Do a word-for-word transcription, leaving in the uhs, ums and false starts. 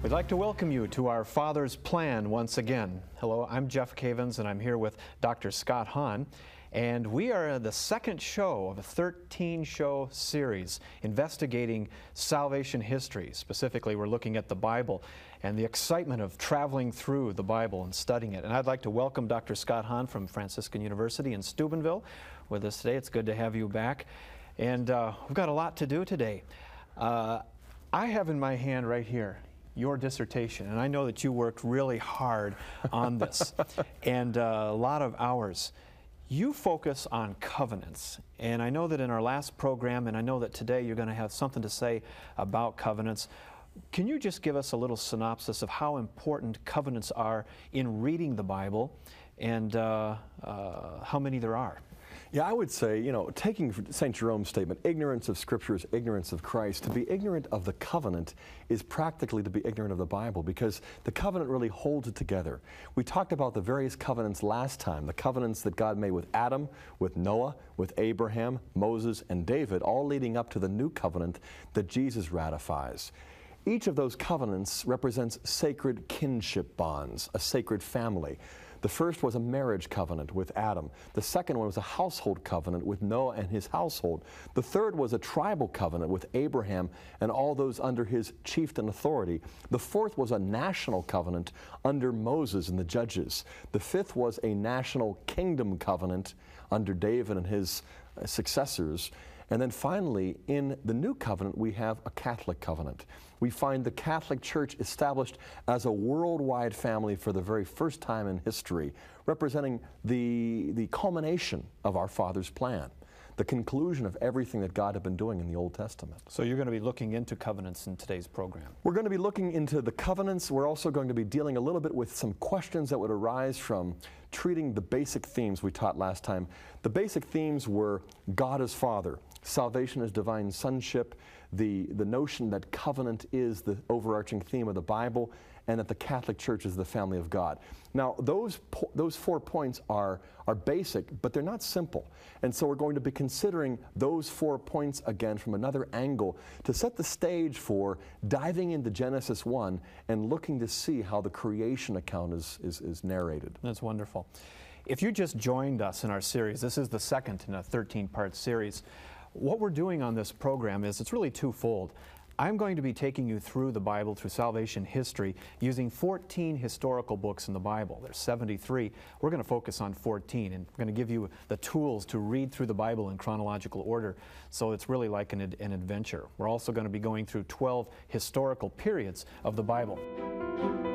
We'd like to welcome you to our Father's Plan once again. Hello, I'm Jeff Cavins, and I'm here with Doctor Scott Hahn. And we are the second show of a thirteen show series investigating salvation history. Specifically, we're looking at the Bible and the excitement of traveling through the Bible and studying it. And I'd like to welcome Doctor Scott Hahn from Franciscan University in Steubenville with us today. It's good to have you back. And uh, we've got a lot to do today. Uh, I have in my hand right here your dissertation, and I know that you worked really hard on this and uh, a lot of hours. You focus on covenants, and I know that in our last program, and I know that today you're going to have something to say about covenants. Can you just give us a little synopsis of how important covenants are in reading the Bible and uh, uh, how many there are? Yeah, I would say, you know, taking Saint Jerome's statement, ignorance of Scripture is ignorance of Christ. To be ignorant of the covenant is practically to be ignorant of the Bible, because the covenant really holds it together. We talked about the various covenants last time, the covenants that God made with Adam, with Noah, with Abraham, Moses, and David, all leading up to the new covenant that Jesus ratifies. Each of those covenants represents sacred kinship bonds, a sacred family. The first was a marriage covenant with Adam. The second one was a household covenant with Noah and his household. The third was a tribal covenant with Abraham and all those under his chieftain authority. The fourth was a national covenant under Moses and the judges. The fifth was a national kingdom covenant under David and his uh, successors. And then finally, in the New Covenant, we have a Catholic covenant. We find the Catholic Church established as a worldwide family for the very first time in history, representing the, the culmination of our Father's plan, the conclusion of everything that God had been doing in the Old Testament. So you're going to be looking into covenants in today's program. We're going to be looking into the covenants. We're also going to be dealing a little bit with some questions that would arise from treating the basic themes we taught last time. The basic themes were God as Father, salvation as divine sonship, the, the notion that covenant is the overarching theme of the Bible, and that the Catholic Church is the family of God. Now, those, po those four points are, are basic, but they're not simple. And so we're going to be considering those four points again from another angle to set the stage for diving into Genesis one and looking to see how the creation account is, is, is narrated. That's wonderful. If you just joined us in our series, this is the second in a thirteen part series. What we're doing on this program is it's really twofold. I'm going to be taking you through the Bible, through salvation history, using fourteen historical books in the Bible. There's seventy-three. We're going to focus on fourteen, and we're going to give you the tools to read through the Bible in chronological order, so it's really like an, an adventure. We're also going to be going through twelve historical periods of the Bible.